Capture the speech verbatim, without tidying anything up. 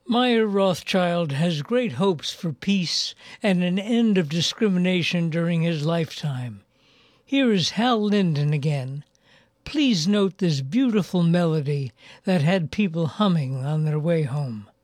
Meyer Rothschild has great hopes for peace and an end of discrimination during his lifetime. Here is Hal Linden again. Please note this beautiful melody that had people humming on their way home.